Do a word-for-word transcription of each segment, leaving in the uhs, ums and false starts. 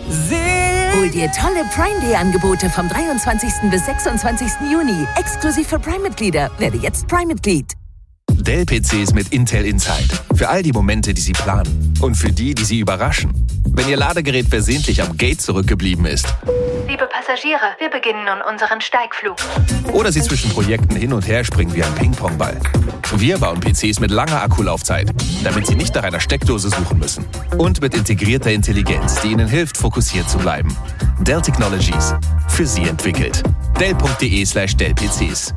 Hol dir tolle Prime-Day-Angebote vom dreiundzwanzigsten bis sechsundzwanzigsten Juni. Exklusiv für Prime-Mitglieder. Werde jetzt Prime-Mitglied. Dell-P Cs mit Intel Inside. Für all die Momente, die Sie planen. Und für die, die Sie überraschen. Wenn Ihr Ladegerät versehentlich am Gate zurückgeblieben ist. Liebe Passagiere, wir beginnen nun unseren Steigflug. Oder Sie zwischen Projekten hin und her springen wie ein Ping-Pong-Ball. Wir bauen P Cs mit langer Akkulaufzeit, damit Sie nicht nach einer Steckdose suchen müssen. Und mit integrierter Intelligenz, die Ihnen hilft, fokussiert zu bleiben. Dell Technologies. Für Sie entwickelt. Dell.de slash Dell-PCs.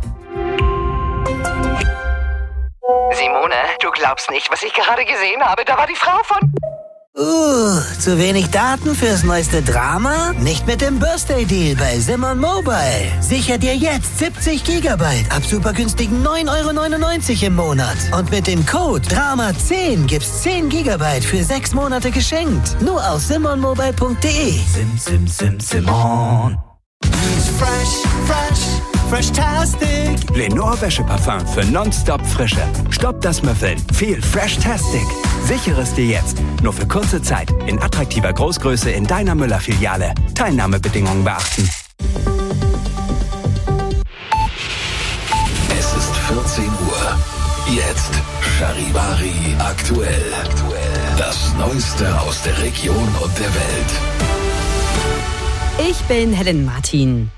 Simone, du glaubst nicht, was ich gerade gesehen habe. Da war die Frau von... Uh, zu wenig Daten fürs neueste Drama? Nicht mit dem Birthday-Deal bei Simon Mobile. Sicher dir jetzt siebzig Gigabyte ab super günstigen neun Euro neunundneunzig im Monat. Und mit dem Code Drama zehn gibt's zehn Gigabyte für sechs Monate geschenkt. Nur auf simon mobile punkt de. Sim, sim, sim, Simon. Fresh, fresh, fresh-tastic. Lenore Wäscheparfum für nonstop Frische. Stoppt das Müffeln. Viel Fresh-tastic. Sichere es dir jetzt. Nur für kurze Zeit. In attraktiver Großgröße in deiner Müller-Filiale. Teilnahmebedingungen beachten. Es ist vierzehn Uhr. Jetzt Charivari aktuell. Das Neueste aus der Region und der Welt. Ich bin Helen Martin.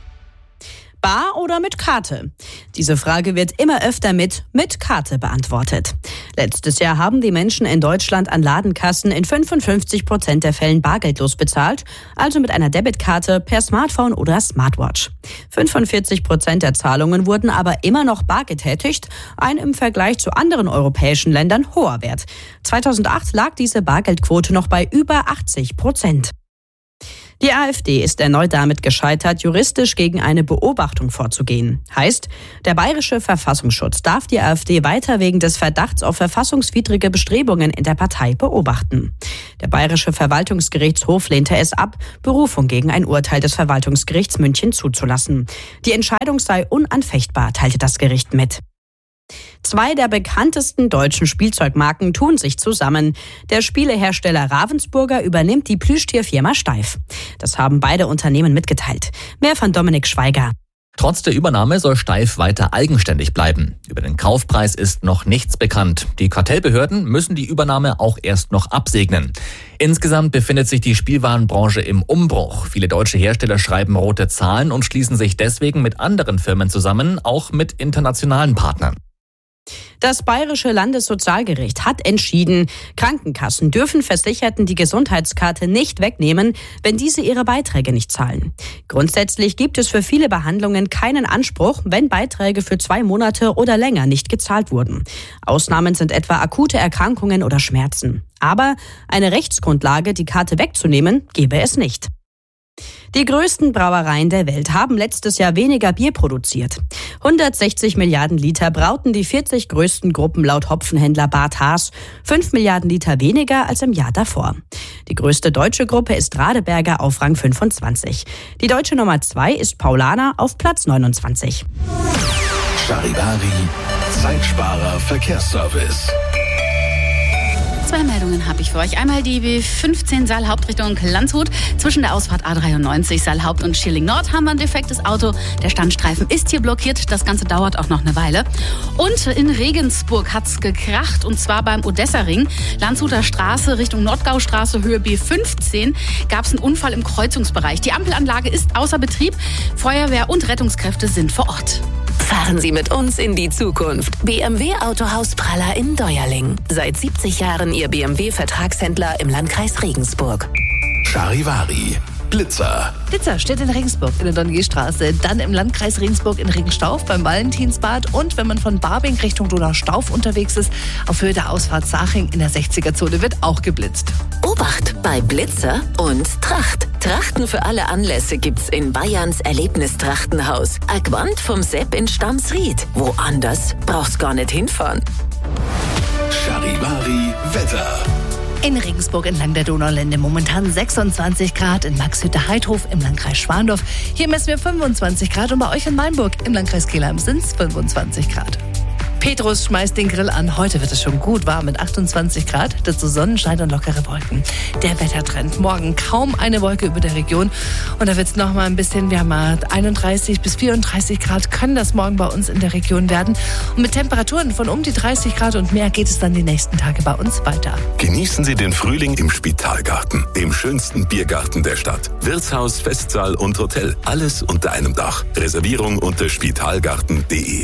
Bar oder mit Karte? Diese Frage wird immer öfter mit mit Karte beantwortet. Letztes Jahr haben die Menschen in Deutschland an Ladenkassen in fünfundfünfzig Prozent der Fällen bargeldlos bezahlt, also mit einer Debitkarte per Smartphone oder Smartwatch. fünfundvierzig Prozent der Zahlungen wurden aber immer noch bar getätigt, ein im Vergleich zu anderen europäischen Ländern hoher Wert. zweitausendacht lag diese Bargeldquote noch bei über achtzig Prozent. Die AfD ist erneut damit gescheitert, juristisch gegen eine Beobachtung vorzugehen. Heißt, der bayerische Verfassungsschutz darf die AfD weiter wegen des Verdachts auf verfassungswidrige Bestrebungen in der Partei beobachten. Der bayerische Verwaltungsgerichtshof lehnte es ab, Berufung gegen ein Urteil des Verwaltungsgerichts München zuzulassen. Die Entscheidung sei unanfechtbar, teilte das Gericht mit. Zwei der bekanntesten deutschen Spielzeugmarken tun sich zusammen. Der Spielehersteller Ravensburger übernimmt die Plüschtierfirma Steiff. Das haben beide Unternehmen mitgeteilt. Mehr von Dominik Schweiger. Trotz der Übernahme soll Steiff weiter eigenständig bleiben. Über den Kaufpreis ist noch nichts bekannt. Die Kartellbehörden müssen die Übernahme auch erst noch absegnen. Insgesamt befindet sich die Spielwarenbranche im Umbruch. Viele deutsche Hersteller schreiben rote Zahlen und schließen sich deswegen mit anderen Firmen zusammen, auch mit internationalen Partnern. Das Bayerische Landessozialgericht hat entschieden, Krankenkassen dürfen Versicherten die Gesundheitskarte nicht wegnehmen, wenn diese ihre Beiträge nicht zahlen. Grundsätzlich gibt es für viele Behandlungen keinen Anspruch, wenn Beiträge für zwei Monate oder länger nicht gezahlt wurden. Ausnahmen sind etwa akute Erkrankungen oder Schmerzen. Aber eine Rechtsgrundlage, die Karte wegzunehmen, gäbe es nicht. Die größten Brauereien der Welt haben letztes Jahr weniger Bier produziert. hundertsechzig Milliarden Liter brauten die vierzig größten Gruppen laut Hopfenhändler Bart Haas, fünf Milliarden Liter weniger als im Jahr davor. Die größte deutsche Gruppe ist Radeberger auf Rang fünfundzwanzig. Die deutsche Nummer zwei ist Paulaner auf Platz neunundzwanzig. Charivari, Zeitsparer Verkehrsservice. Zwei Meldungen habe ich für euch. Einmal die B fünfzehn Saal-Hauptrichtung Landshut. Zwischen der Ausfahrt A dreiundneunzig Saal-Haupt und Schilling Nord haben wir ein defektes Auto. Der Standstreifen ist hier blockiert. Das Ganze dauert auch noch eine Weile. Und in Regensburg hat's gekracht. Und zwar beim Odessa-Ring. Landshuter Straße Richtung Nordgaustraße, Höhe B fünfzehn, gab es einen Unfall im Kreuzungsbereich. Die Ampelanlage ist außer Betrieb. Feuerwehr und Rettungskräfte sind vor Ort. Fahren Sie mit uns in die Zukunft. B M W Autohaus Praller in Deuerling. Seit siebzig Jahren Ihr B M W-Vertragshändler im Landkreis Regensburg. Charivari, Blitzer. Blitzer steht in Regensburg in der Donegiestraße, dann im Landkreis Regensburg in Regenstauf beim Valentinsbad und wenn man von Barbing Richtung Donaustauf unterwegs ist, auf Höhe der Ausfahrt Saching in der sechziger-Zone wird auch geblitzt. Obacht bei Blitzer und Tracht. Trachten für alle Anlässe gibt's in Bayerns Erlebnistrachtenhaus. Aquant vom Sepp in Stammsried. Woanders brauchst gar nicht hinfahren. Charivari Wetter. In Regensburg entlang der Donaulände momentan sechsundzwanzig Grad, in Maxhütte-Heidhof im Landkreis Schwandorf. Hier messen wir fünfundzwanzig Grad und bei euch in Mainburg im Landkreis Kelheim sind es fünfundzwanzig Grad. Petrus schmeißt den Grill an. Heute wird es schon gut warm mit achtundzwanzig Grad. Dazu Sonnenschein und lockere Wolken. Der Wettertrend. Morgen kaum eine Wolke über der Region. Und da wird es noch mal ein bisschen wärmer. einunddreißig bis vierunddreißig Grad können das morgen bei uns in der Region werden. Und mit Temperaturen von um die dreißig Grad und mehr geht es dann die nächsten Tage bei uns weiter. Genießen Sie den Frühling im Spitalgarten, dem schönsten Biergarten der Stadt. Wirtshaus, Festsaal und Hotel. Alles unter einem Dach. Reservierung unter spitalgarten punkt de.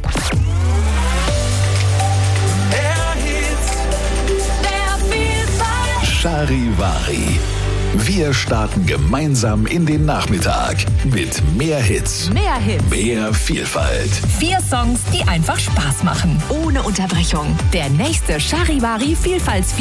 Charivari. Wir starten gemeinsam in den Nachmittag mit mehr Hits, Mehr Hits. mehr Vielfalt. Vier Songs, die einfach Spaß machen. Ohne Unterbrechung. Der nächste Charivari Vielfalts